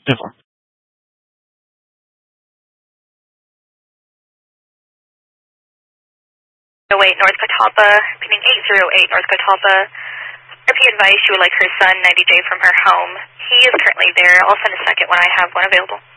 10-4. No 8 North Catawba, repeating 808 North Catawba. RP advice she would like her son 90 days from her home. He is currently there. I'll send a second when I have one available.